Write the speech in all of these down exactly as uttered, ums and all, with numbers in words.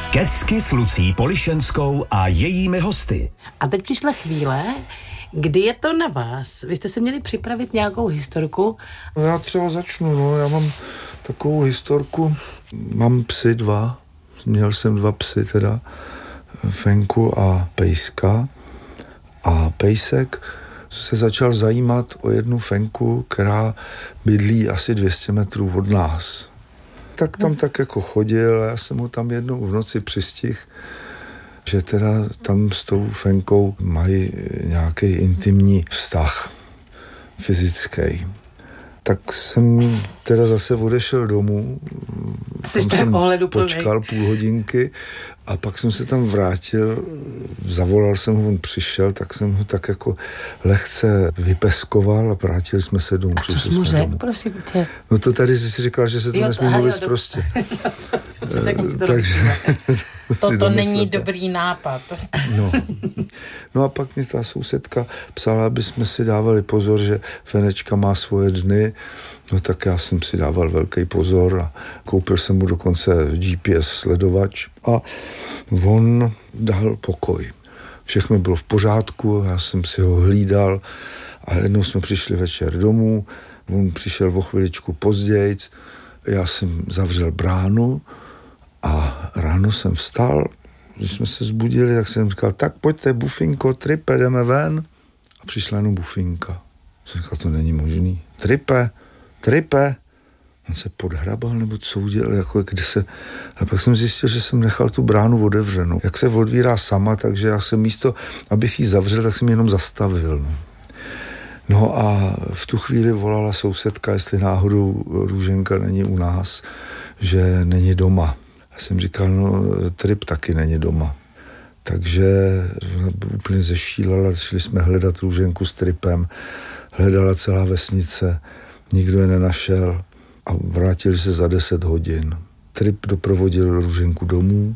Kecky s Lucí Polišenskou a jejími hosty. A teď přišla chvíle, kdy je to na vás. Vy jste si měli připravit nějakou historku? No já třeba začnu, no. Já mám takovou historku. Mám psy dva. Měl jsem dva psy teda. Fenku a Pejska. A Pejsek se začal zajímat o jednu Fenku, která bydlí asi dvě stě metrů od nás. Tak tam tak jako chodil a já jsem ho tam jednou v noci přistihl, že teda tam s tou Fenkou mají nějaký intimní vztah fyzický. Tak jsem teda zase odešel domů, Jsi jsem počkal půl hodinky a pak jsem se tam vrátil, zavolal jsem ho, on přišel, tak jsem ho tak jako lehce vypeskoval a vrátili jsme se domů. A co jsi mu řekl, prosím tě? No to tady jsi si říkal, že se to jo, nesmí mluvit prostě. Takže to, to není dobrý nápad. No. no a pak mi ta sousedka psala, aby jsme si dávali pozor, že Fenečka má svoje dny. No tak já jsem si dával velký pozor a koupil jsem mu dokonce G P S sledovač a on dal pokoj. Všechno bylo v pořádku, já jsem si ho hlídal a jednou jsme přišli večer domů, on přišel o chviličku pozdějc, já jsem zavřel bránu a ráno jsem vstal, když jsme se zbudili, tak jsem říkal, tak pojďte, Bufinko, Tripe, jdeme ven. A přišla jenom Bufinka. Jsem říkal, to není možný. Tripe, Tripe. On se podhrabal, nebo co udělal, jako kde se... A pak jsem zjistil, že jsem nechal tu bránu otevřenou. Jak se odvírá sama, takže já jsem místo, abych ji zavřel, tak jsem ji jenom zastavil. No. No a v tu chvíli volala sousedka, jestli náhodou Růženka není u nás, že není doma. Já jsem říkal, no Trip taky není doma. Takže úplně zešílela, šli jsme hledat Růženku s Tripem, hledala celá vesnice, nikdo je nenašel a vrátili se za deset hodin. Trip doprovodil Růženku domů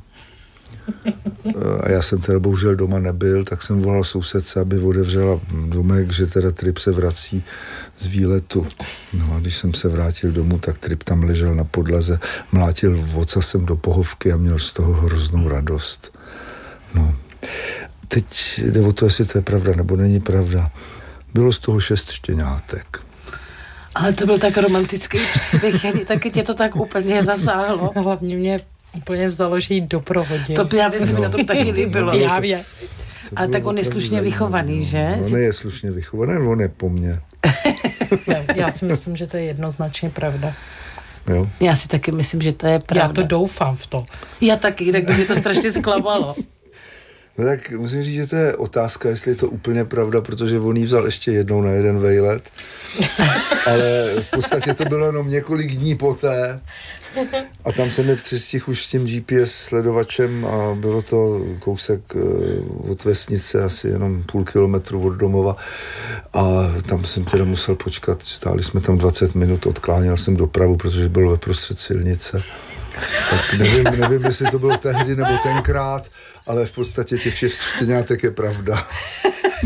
a já jsem teda bohužel doma nebyl, tak jsem volal sousedce, aby otevřela domek, že teda Trip se vrací z výletu. No a když jsem se vrátil domů, tak Trip tam ležel na podlaze, mlátil ocasem do pohovky a měl z toho hroznou radost. No. Teď jde o to, jestli to je pravda nebo není pravda. Bylo z toho šest štěňátek. Ale to byl tak romantický příběh, ani taky tě to tak úplně zasáhlo. Hlavně mě úplně vzalo, že jí doprovodil. To právě se mi no. na tom taky líbilo. Právě. Ale tak on je slušně vychovaný, no. že? On je slušně vychovaný, on je po mně. já, já si myslím, že to je jednoznačně pravda. Jo. Já si taky myslím, že to je pravda. Já to doufám v to. Já taky, tak mě to strašně zklamalo. No tak musím říct, že to je otázka, jestli je to úplně pravda, protože on jí vzal ještě jednou na jeden vejlet. Ale v podstatě to bylo jenom několik dní poté. A tam se mi přistihl už s tím G P S sledovačem a bylo to kousek od vesnice, asi jenom půl kilometru od domova. A tam jsem teda musel počkat, stáli jsme tam dvacet minut, odkláněl jsem dopravu, protože bylo ve prostřed silnice. Tak nevím, nevím, jestli to bylo tehdy nebo tenkrát, ale v podstatě těch šest štěňátek je pravda.